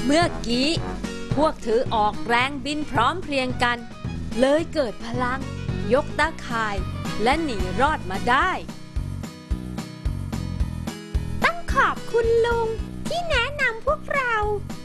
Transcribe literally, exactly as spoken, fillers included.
เมื่อกี้พวกถือออกแรงบินพร้อมเพรียงกันเลยเกิดพลังยกตาข่ายและหนีรอดมาได้ต้องขอบคุณลุงที่แนะนำพวกเรา